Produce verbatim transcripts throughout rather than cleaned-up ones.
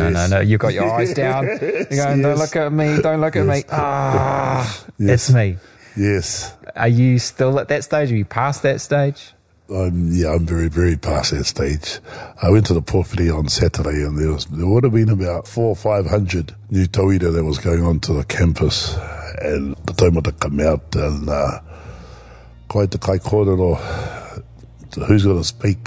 no, yes. no, no. You've got your eyes down. You're going, yes. don't look at me, don't look at yes. me. Ah, yes. it's me. Yes. Are you still at that stage? Are you past that stage? I'm, yeah, I'm very, very past that stage. I went to the Pōwhiri on Saturday, and there was there would have been about four or five hundred new tauira that was going on to the campus, and the taumata come out, and uh, kai te kai kōrero, who's going to speak?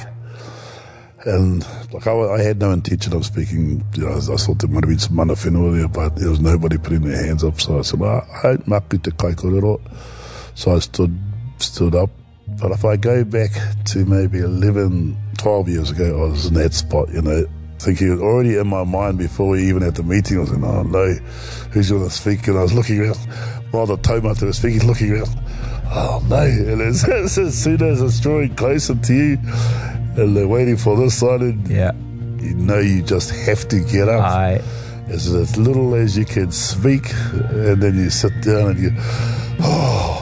And like I, I had no intention of speaking. You know, I, I thought there might have been some mana whenua there, but there was nobody putting their hands up. So I said, well, I maku te kai kōrero. So I stood stood up. But if I go back to maybe eleven, twelve years ago, I was in that spot, you know, thinking already in my mind before we even had the meeting, I was saying, oh no, who's going to speak? And I was looking around, while the taumata was speaking, looking around, oh no. And as, as soon as it's drawing closer to you, and they're waiting for this side, and yeah. you know you just have to get up. I... As, as little as you can speak, and then you sit down and you, oh,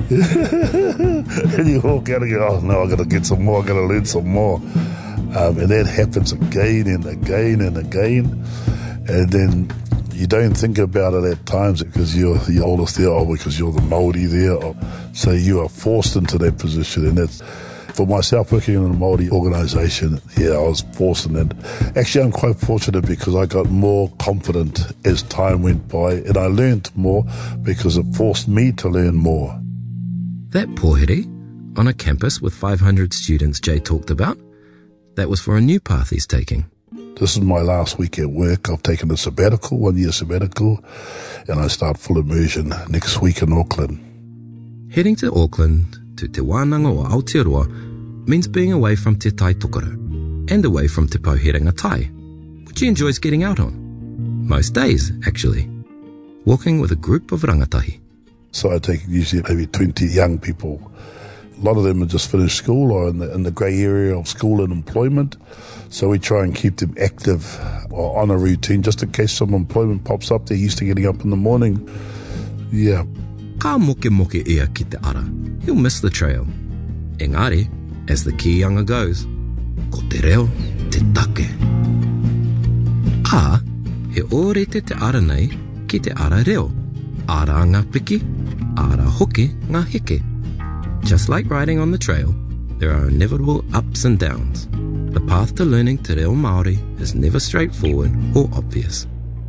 and you walk out and go, oh no, I've got to get some more, I've got to learn some more. Um, and that happens again and again and again. And then you don't think about it at times because you're the oldest there, or because you're the Māori there. Or, so you are forced into that position. And that's, for myself, working in a Māori organisation, yeah, I was forced in it. Actually, I'm quite fortunate because I got more confident as time went by, and I learned more because it forced me to learn more. That pōhere, on a campus with five hundred students Jay talked about, that was for a new path he's taking. This is my last week at work. I've taken a sabbatical, one year sabbatical, and I start full immersion next week in Auckland. Heading to Auckland, to Te Wānanga o Aotearoa, means being away from Te Tai Tokoro and away from Te Pauherenga Tai, which he enjoys getting out on. Most days, actually. Walking with a group of rangatahi. So I take usually maybe twenty young people. A lot of them have just finished school or in the, in the grey area of school and employment. So we try and keep them active or on a routine just in case some employment pops up. They're used to getting up in the morning. Yeah. Ka moke moke ea ki te ara. He'll miss the trail. Engari, as the kīanga goes, ko te reo te take. Ā, he ōrete te ara nei ki te ara reo. Ara ngā piki, ara hoki ngā heke. Just like riding on the trail, there are inevitable ups and downs. The path to learning te reo Māori is never straightforward or obvious.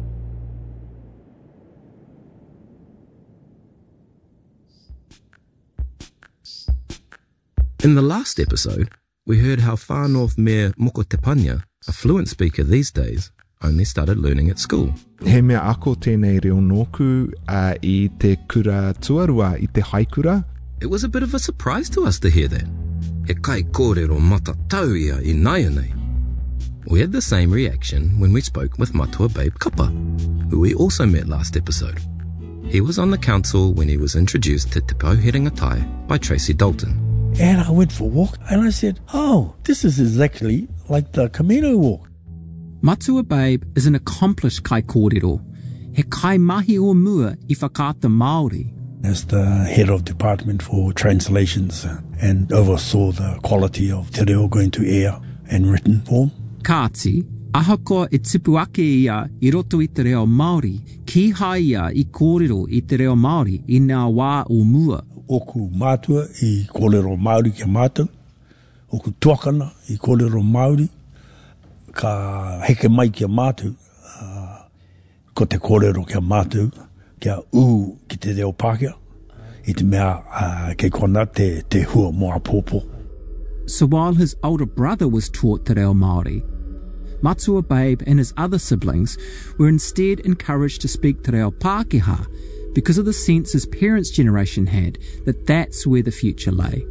In the last episode, we heard how far north Mayor Moko Te Panya, a fluent speaker these days, only started learning at school. He mea ako tēnei reo nōku uh, i te kura tuarua i te haikura. It was a bit of a surprise to us to hear that. He kai kōrero mata tau ia i nai nei. We had the same reaction when we spoke with Matua Babe Kapa, who we also met last episode. He was on the council when he was introduced to Te Pauherenga Tai by Tracy Dalton. And I went for a walk and I said, oh, this is exactly like the Camino walk. Matua Babe is an accomplished kai kōrero. He kai mahi o mua i whakaata Māori. As the head of department for translations and oversaw the quality of te reo going to air and written form. Kāti, ahakoa e tipu ake ia i roto i te reo Māori, ki hai ia i kōrero i te reo Māori i ngā wā o mua. Oku mātua i kōrero Māori kia mātou, oku tuakana i kōrero Māori, ka heke mai kia mātou, uh, ko te kōrero kia mātou, kia u ki te reo Pākehā, i te mea uh, kei kona te, te hua moa pōpō. So while his older brother was taught te reo Māori, Matua Babe and his other siblings were instead encouraged to speak te reo Pākehā because of the sense his parents' generation had that that's where the future lay.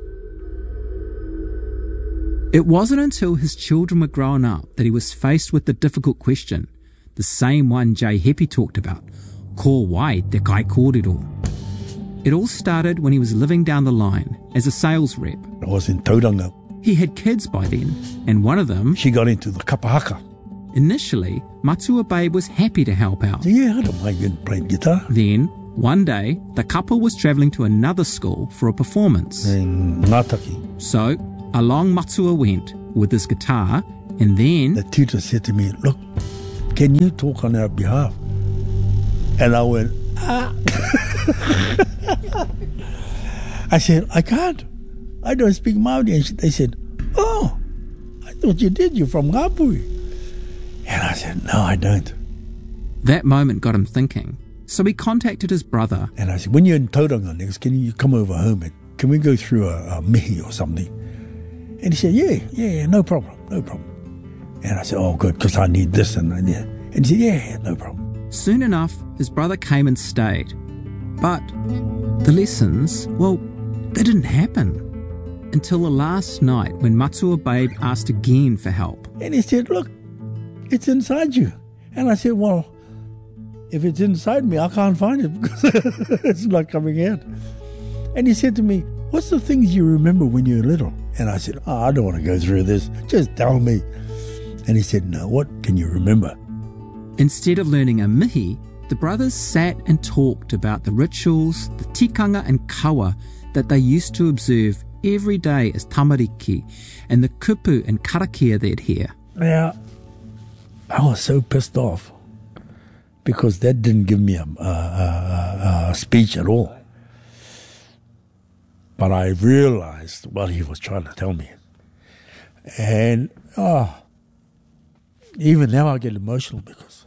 It wasn't until his children were grown up that he was faced with the difficult question, the same one Jay Heppy talked about, ko wai te kai kōrero. It all started when he was living down the line as a sales rep. I was in Tauranga. He had kids by then, and one of them... She got into the kapahaka. Initially, Matua Babe was happy to help out. Yeah, I don't mind playing guitar. Then, one day, the couple was travelling to another school for a performance. In Ngātaki. So, along Matua went with his guitar, and then... The tutor said to me, look, can you talk on our behalf? And I went, ah. I said, I can't. I don't speak Māori. And they said, oh, I thought you did. You're from Ngāpuhi. And I said, no, I don't. That moment got him thinking, so he contacted his brother. And I said, when you're in Tauranga next, can you come over home and can we go through a, a mihi or something? And he said, yeah, yeah, yeah, no problem, no problem. And I said, oh, good, because I need this and that. And he said, yeah, yeah, no problem. Soon enough, his brother came and stayed. But the lessons, well, they didn't happen until the last night when Matua Babe asked again for help. And he said, look, it's inside you. And I said, well, if it's inside me, I can't find it because it's not coming out. And he said to me, what's the things you remember when you were little? And I said, oh, I don't want to go through this. Just tell me. And he said, no, what can you remember? Instead of learning a mihi, the brothers sat and talked about the rituals, the tikanga and kawa that they used to observe every day as tamariki and the kupu and karakia they'd hear. Now, I was so pissed off because that didn't give me a, a, a, a speech at all. But I realized what he was trying to tell me. And, oh, even now I get emotional because